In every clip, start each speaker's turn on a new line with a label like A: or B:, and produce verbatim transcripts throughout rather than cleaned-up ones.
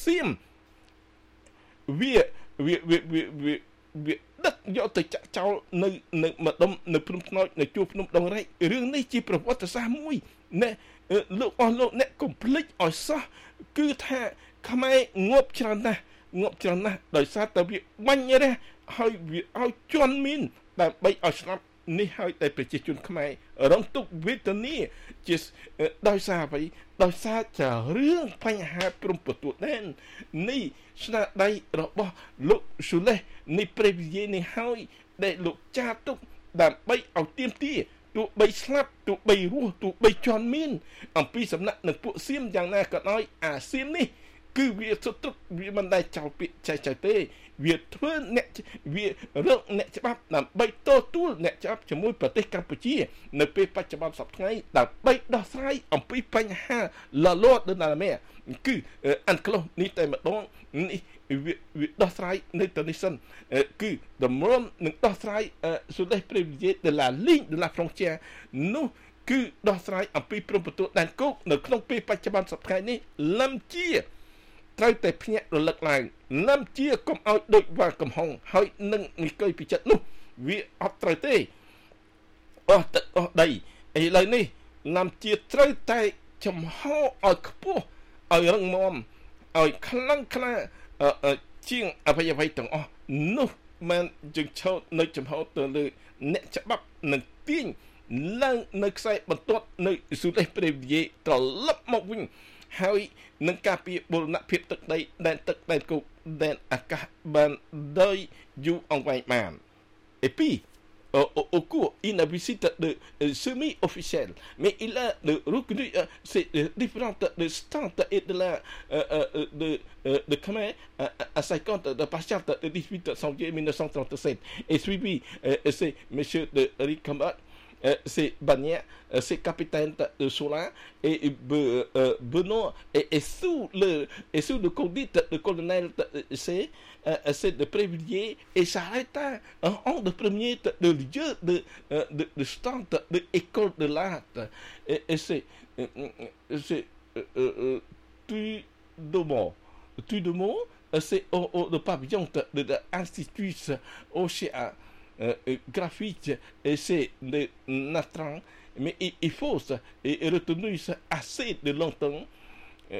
A: សៀមវាវាវាវាវាវាដឹកយកទៅចាក់ចោលនៅនៅម្ដុំនៅភ្នំថ្នោចនៅជួរភ្នំដងរែករឿងនេះជាប្រវត្តិសាស្ត្រមួយណែលោកអស់លោកអ្នកកុំភ្លេចឲ្យសោះគឺថាខ្មែរងាប់ច្រើនណាស់ងាប់ច្រើនណាស់ដោយសារតែវាបាញ់រះហើយវាឲ្យជន់មានដើម្បីឲ្យស្លាប់នេះហើយតែប្រជាជនខ្មែររងទុក្ខវេទនាជាដោយសារអ្វីដោយសារតែរឿងបញ្ហាព្រំប្រទល់ដែននេះស្នាដៃរបស់លោកស៊ូលេសនេះព្រះវិញ្ញាណនេះហើយដែលលោកចារទុកដើម្បីឲ្យទៀមទាទោះបីស្លាប់ទោះបីរស់ទោះបីជន់មានអំពីសំណាក់នឹងពួកសៀមយ៉ាងណាក៏ដោយអាសៀមនេះគឺវាសុទ្ធទុកវាមិនដែលចោលពាក្យចែកចែកទេវាធ្វើអ្នកវារកអ្នកច្បាប់ដើម្បីតទួលអ្នកច្បាប់ជាមួយប្រទេសកម្ពុជានៅពេលបច្ចុប្បន្នសប្តាហ៍ថ្ងៃដើម្បីដោះស្រាយអំពីបញ្ហាលលត់នៅណាមែគឺអានក្លោះនេះតែម្ដងនេះវាវាដោះស្រាយនៅទៅនេះសិនគឺតម្រុំនឹងដោះស្រាយសូលេសព្រីវីយេដឡាលីងដឡាហ្វ្រង់ជែនោះគឺដោះស្រាយអំពីព្រំប្រទល់ដែនគោកនៅក្នុងពេលបច្ចុប្បន្នសប្តាហ៍នេះលំជាត្រូវតែភ្ញាក់រលឹកឡើងណាំជាកុំឲ្យដូចវ៉ាកំហុងហើយនឹងនិកយពីចិត្តនោះវាអត់ត្រូវទេអស់ទឹកអស់ដីឥឡូវនេះណាំជាត្រូវតែចំហឲ្យខ្ពស់ឲ្យរឹងមាំឲ្យខ្លាំងក្លាជាងអ្វីអ្វីទាំងអស់នោះមិនយើងឆោតនៅចំហទៅលើអ្នកច្បាប់នឹងទាញឡើងនៅខ្សែបន្ទាត់នៅស៊ូលេសព្រីវីយេត្រឡប់មកវិញហើយនឹងការពារបូរណភាពទឹកដីដែនទឹកដែនគោកដែនអាកាសបានដោយយូរអង្វែងបាន et puis au, au, au cours une visite de euh, semi-officielle mais il a de reconnu euh, ces euh, différentes de stands et de la euh, euh, de euh, de Khmer à, à cinquante de patiente de dix-huit janvier mille neuf cent trente-sept et suivi euh, c'est monsieur de Ricambot Euh, c'est Bagné, euh, c'est capitaine de Soulin et euh, euh, Benoît et, et sous le et sous le conduite de colonel c'est euh, c'est de Prévilliers et s'arrête un an de premier de, de lieu de euh, de, de stand de école de l'art et, et c'est euh, c'est euh, euh, tu de mot tu de mot c'est au, au le pavillon de, de, de l'institut Océan Euh, graphique et c'est de Natran mais il, il faut ça et, et retenir ça assez de longtemps euh,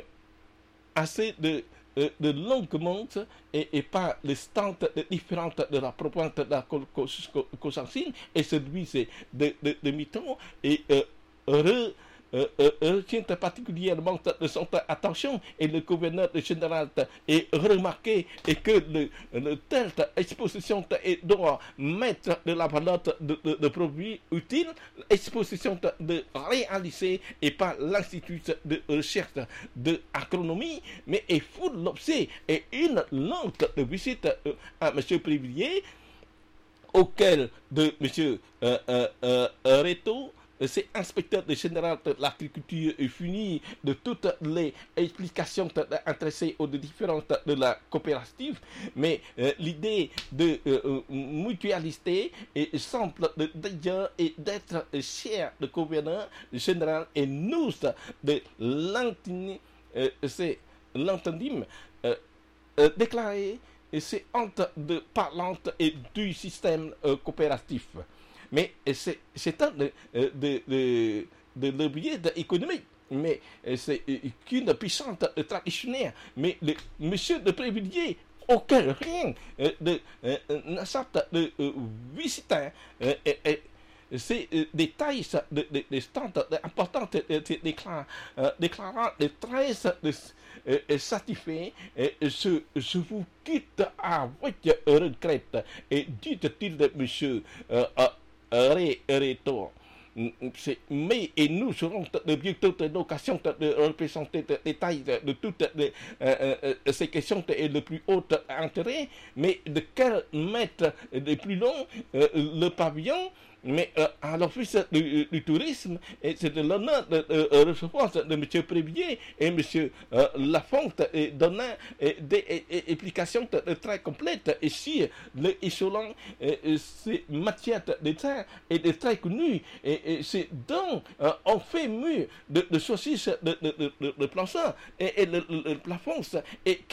A: assez de euh, de longuement et, et pas les stands de différentes de la propagande de la Cosacine et celui c'est de de, de mi-temps et euh, re Euh, euh, tient particulièrement de son attention et le gouverneur général est remarqué et que le, le telle exposition doit mettre de la valeur de, de, de produits utiles, exposition de, de réaliser et pas l'institut de recherche de agronomie, mais il faut l'observer et une lente de visite euh, à M. Prévilliers auquel de M. Euh, euh, euh, Reto c'est inspecteur de général de l'agriculture et fini de toutes les explications intéressées aux différentes de la coopérative, mais euh, l'idée de euh, mutualiser et semble d'ailleurs et d'être cher de gouverneur général et nous de l'entendre, euh, c'est l'entendime euh, euh, déclaré et c'est entre de parlante et du système euh, coopératif. Mais c'est, c'est un de, de, de, de levier économique, mais c'est qu'une puissante traditionnelle. Mais le monsieur de Prévilliers, aucun rien de n'accepte de visiter ces détails de, de, de stands importants déclarant les treize satisfaits. Je, je vous quitte avec regret et dit-il de monsieur euh, Reto. Mais et nous serons de bientôt l'occasion de représenter les détails de toutes les, euh, euh, ces questions et le plus haut intérêt, mais de quel mètre le plus long euh, le pavillon. Mais euh, à l'office du, du tourisme, et c'est de l'honneur de, de, de recevoir de M. Prévilliers et M. Euh, Lafonte et donnant et, des et, et, explications de, de très complètes. Et si le échelon, c'est matière de très et de très connu, et, et c'est donc euh, on fait mieux de, de saucisses de, de, de, de, de planchon et, et le, le, le plafond et